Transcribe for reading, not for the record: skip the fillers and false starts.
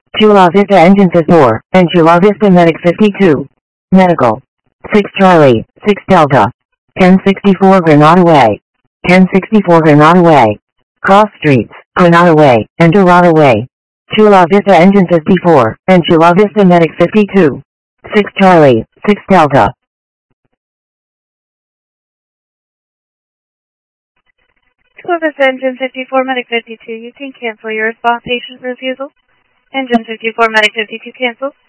Chula Vista Engine 54, and Chula Vista Medic 52. Medical. 6 Charlie, 6 Delta. 1064 Granada Way. 1064 Granada Way. Cross Streets, Granada Way, and Dorado Way. Chula Vista Engine 54, and Chula Vista Medic 52. 6 Charlie, 6 Delta. Chula Vista Engine 54, Medic 52, you can cancel your response patient refusal. Engine 54, Medic 52, cancel.